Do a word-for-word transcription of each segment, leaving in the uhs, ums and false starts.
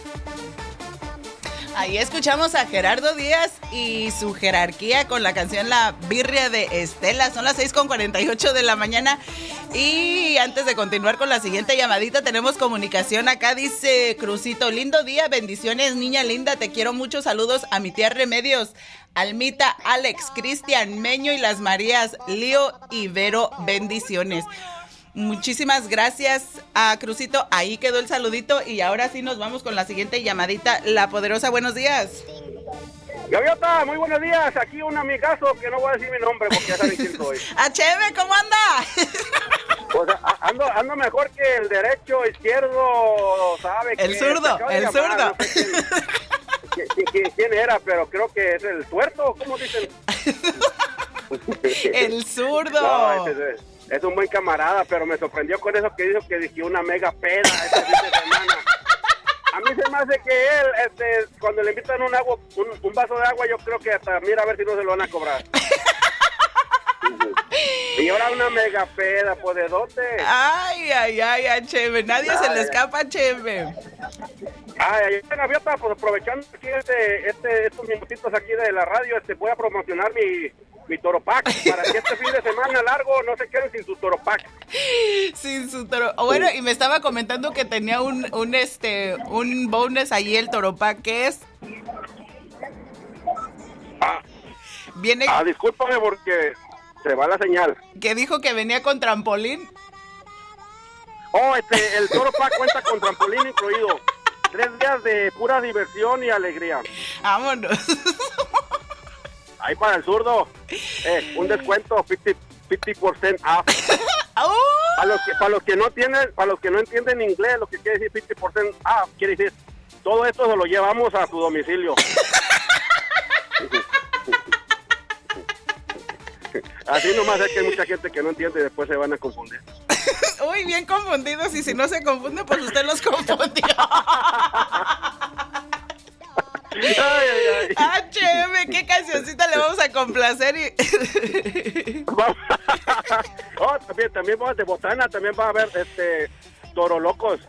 Ahí escuchamos a Gerardo Díaz y su jerarquía con la canción La Birria de Estela. Son las seis con cuarenta y ocho de la mañana. Y antes de continuar con la siguiente llamadita, tenemos comunicación acá. Dice Crucito, lindo día, bendiciones, niña linda, te quiero mucho. Saludos a mi tía Remedios, Almita, Alex, Cristian, Meño y las Marías, Lío y Vero, bendiciones. Muchísimas gracias a Crucito, ahí quedó el saludito y ahora sí nos vamos con la siguiente llamadita. La Poderosa, buenos días. Gaviota, muy buenos días, aquí un amigazo que no voy a decir mi nombre porque ya saben quién soy. Acheme, ¿cómo anda? Pues ando, ando mejor que el derecho, izquierdo, ¿sabe? El zurdo, el llamar, zurdo. No sé quién, quién, quién, quién era, pero creo que es el tuerto, ¿cómo dicen? El zurdo. No, ese es, es un buen camarada, pero me sorprendió con eso que dijo que dije una mega peda este fin de semana. A mí se me hace que él, este, cuando le invitan un agua, un, un vaso de agua, yo creo que hasta mira a ver si no se lo van a cobrar. Y ahora una mega peda, pues ¿de dónde? Ay, ay, ay, a Cheme, nadie ay, se le escapa a Cheme. Ay, ay, Gaviota, pues aprovechando aquí este, este, estos minutitos aquí de la radio, este, voy a promocionar mi, mi Toropac, para que este fin de semana largo no se queden sin su Toropac. Sin su toro. Bueno, y me estaba comentando que tenía un, un, este, un bonus ahí el Toropac, ¿qué es? Ah, Viene... ah, discúlpame porque se va la señal. ¿Que dijo que venía con trampolín? Oh, este, el Toropac cuenta con trampolín incluido. Tres días de pura diversión y alegría. Vámonos. Ahí para el zurdo, eh, un descuento cincuenta por ciento off. Uh. Para los que, para los que no tienen, para los que no entienden inglés, lo que quiere decir cincuenta por ciento off, quiere decir todo esto se lo llevamos a su domicilio. Así nomás es que hay mucha gente que no entiende y después se van a confundir. Uy, bien confundidos, y si no se confunde, pues usted los confundió. Ay, ay, ay. Ah, chévere, ¿qué cancioncita le vamos a complacer? Y... oh, también, también va de botana, también va a haber este Toro Locos.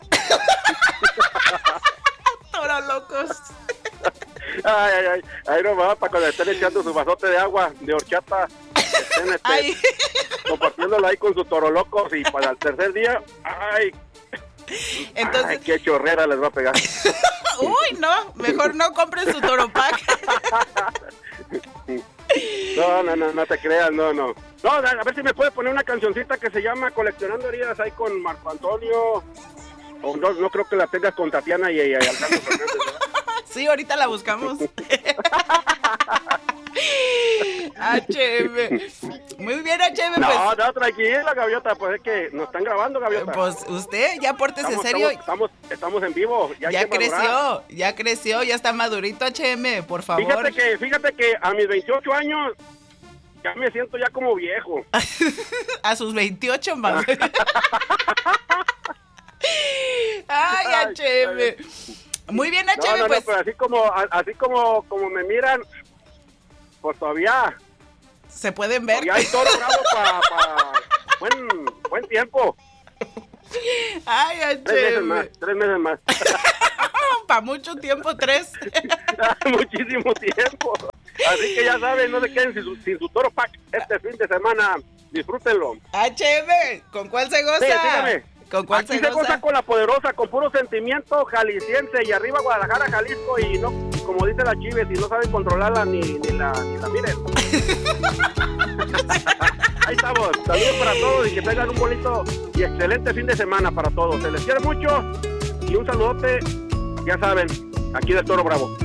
Toro Locos. Ay, ay, ay, ahí no va, para cuando estén echando su vasote de agua, de horchata, estén este, compartiéndolo ahí con su Toro Locos, y para el tercer día, ay, entonces, ay, qué chorrera les va a pegar. Uy, no, mejor no compren su Toropac. No, no, no, no te creas, no, no. No, a ver si me puedes poner una cancioncita que se llama Coleccionando Heridas ahí con Marco Antonio. O no, no creo que la tengas con Tatiana y, y Alejandro Fernández, ¿verdad? Sí, ahorita la buscamos. H M. Muy bien, H M. No, Pues, no, tranquila, Gaviota, pues es que nos están grabando, Gaviota. Pues usted ya pórtese estamos, serio. Estamos, estamos, estamos en vivo. Ya, ya creció, ya creció, ya está madurito, H M, por favor. Fíjate que, fíjate que a mis veintiocho años ya me siento ya como viejo. A sus veintiocho, más. Ay, H M. Muy bien, H M, no, no, pues. No, pero así como, así como, como me miran, pues todavía. Se pueden ver. Todavía hay toro bravo para pa, buen, buen tiempo. Ay, H M. Tres meses más, tres meses más. Para mucho tiempo, tres. Muchísimo tiempo. Así que ya saben, no se queden sin su, sin su Toropac este fin de semana. Disfrútenlo. H M, ¿con cuál se goza? Sí, dígame. ¿Con cuál Aquí se goza? se goza con la Poderosa, con puro sentimiento jalisciense, y arriba Guadalajara, Jalisco, y no, como dice la Chives, y no saben controlarla ni, ni la ni la miren. Ahí estamos. Saludos para todos y que tengan un bonito y excelente fin de semana para todos. Se les quiere mucho y un saludote, ya saben, aquí del Toro Bravo.